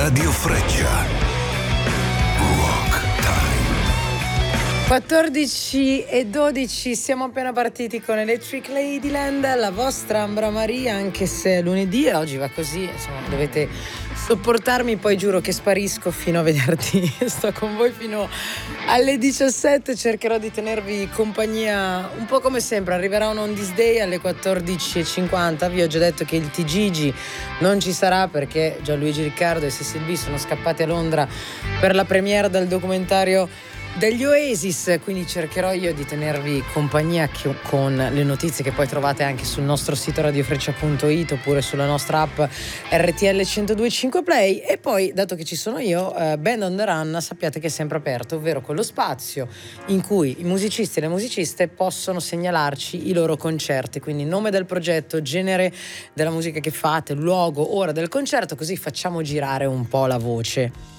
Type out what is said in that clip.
Radio Freccia. Rock Time. 14:12, siamo appena partiti con Electric Ladyland, la vostra Ambra Maria, anche se è lunedì e oggi va così, insomma dovete sopportarmi, poi giuro che sparisco fino a venerdì, sto con voi fino alle 17, cercherò di tenervi compagnia un po' come sempre. Arriverà un On This Day alle 14:50, vi ho già detto che il TGG non ci sarà perché Gianluigi Riccardo e Cecil B sono scappati a Londra per la premiere del documentario degli Oasis, quindi cercherò io di tenervi compagnia con le notizie che poi trovate anche sul nostro sito radiofreccia.it oppure sulla nostra app RTL 102.5 Play. E poi, dato che ci sono io, Band on the Run sappiate che è sempre aperto, ovvero quello spazio in cui i musicisti e le musiciste possono segnalarci i loro concerti, quindi nome del progetto, genere della musica che fate, luogo, ora del concerto, così facciamo girare un po' la voce.